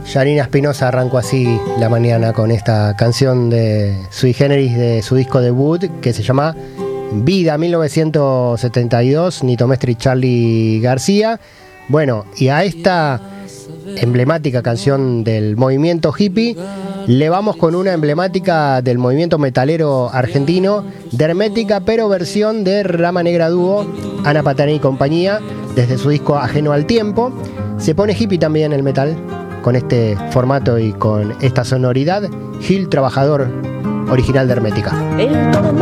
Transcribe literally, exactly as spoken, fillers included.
Yanina Espinosa arrancó así la mañana con esta canción de Sui Generis de su disco debut que se llama Vida, mil novecientos setenta y dos, Nito Mestre y Charly García. Bueno, y a esta emblemática canción del movimiento hippie le vamos con una emblemática del movimiento metalero argentino, de Hermética, pero versión de Rama Negra Dúo, Ana Patanay y compañía, desde su disco Ajeno al Tiempo. Se pone hippie también el metal, con este formato y con esta sonoridad. Gil Trabajador, original de Hermética.